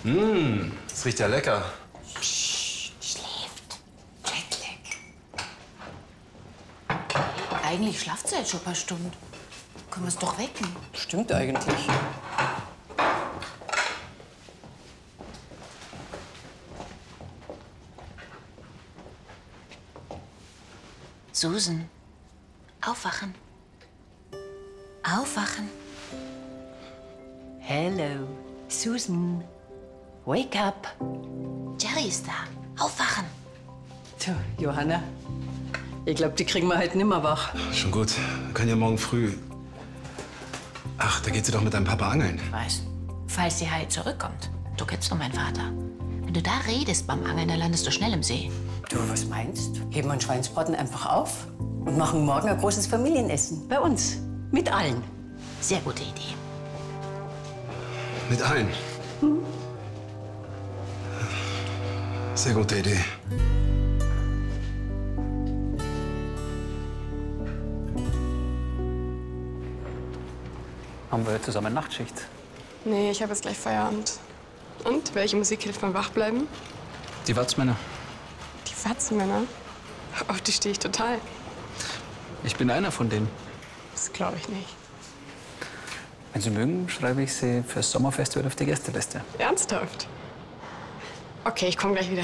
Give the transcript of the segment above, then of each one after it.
Das riecht ja lecker. Schläft. Jetlag. Eigentlich schlaft sie jetzt schon ein paar Stunden. Können wir es doch wecken? Stimmt eigentlich. Susan, aufwachen. Aufwachen. Hello, Susan. Wake up. Jerry ist da. Aufwachen. Tja, Johanna, ich glaube, die kriegen wir heute nimmer wach. Schon gut. Wir können ja morgen früh. Ach, da geht sie doch mit deinem Papa angeln. Weiß. Falls sie heil zurückkommt. Du kennst doch meinen Vater. Wenn du da redest beim Angeln, dann landest du schnell im See. Du, was meinst? Heben wir einen Schweinsbraten einfach auf und machen morgen ein großes Familienessen. Bei uns. Mit allen. Sehr gute Idee. Mit allen. Sehr gute Idee. Haben wir zusammen Nachtschicht? Nee, ich habe jetzt gleich Feierabend. Und, welche Musik hilft beim Wachbleiben? Die Watzmänner. Die Watzenmänner. Auf die stehe ich total. Ich bin einer von denen. Das glaube ich nicht. Wenn Sie mögen, schreibe ich Sie fürs Sommerfestival auf die Gästeliste. Ernsthaft? Okay, ich komme gleich wieder.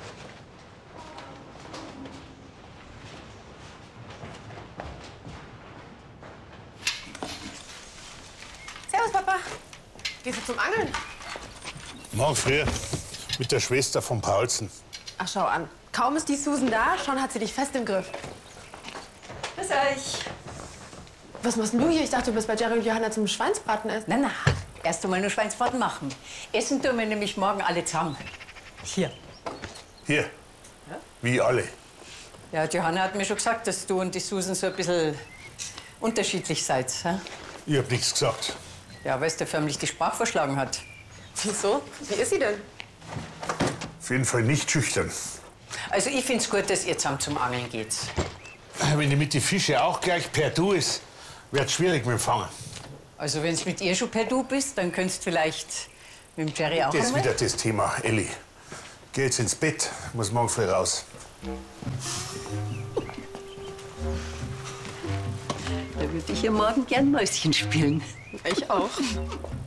Servus, Papa. Gehst du zum Angeln? Morgen früh mit der Schwester von Paulsen. Ach, schau an. Kaum ist die Susan da, schon hat sie dich fest im Griff. Grüß euch. Was machst denn du hier? Ich dachte, du bist bei Jerry und Johanna zum Schweinsbraten essen. Na, erst einmal nur Schweinsbraten machen. Essen tun wir nämlich morgen alle zusammen. Hier. Hier. Wie alle. Ja, Johanna hat mir schon gesagt, dass du und die Susan so ein bisschen unterschiedlich seid. Hä? Ich hab nichts gesagt. Ja, weil es dir förmlich die Sprache verschlagen hat. Wieso? Wie ist sie denn? Auf jeden Fall nicht schüchtern. Also ich find's gut, dass ihr zusammen zum Angeln geht. Wenn die mit den Fischen auch gleich per Du ist, wird's schwierig mit dem Fangen. Also wenn's mit ihr schon per Du bist, dann könntest vielleicht mit dem Jerry auch Das ist einmal. wieder das Thema, Elli. Geh jetzt ins Bett, muss morgen früh raus. Da würde ich ja morgen gern Mäuschen spielen. Ich auch.